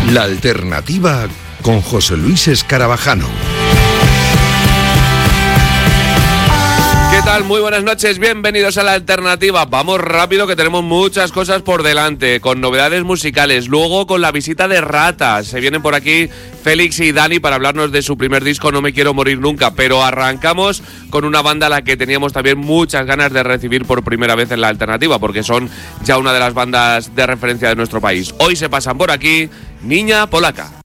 La Alternativa con José Luis Escarabajano. ¿Qué tal? Muy buenas noches, bienvenidos a La Alternativa. Vamos rápido que tenemos muchas cosas por delante, con novedades musicales, luego con la visita de Rata. Se vienen por aquí Félix y Dani para hablarnos de su primer disco, No me quiero morir nunca, pero arrancamos con una banda a la que teníamos también muchas ganas de recibir por primera vez en La Alternativa, porque son ya una de las bandas de referencia de nuestro país. Hoy se pasan por aquí Niña Polaca.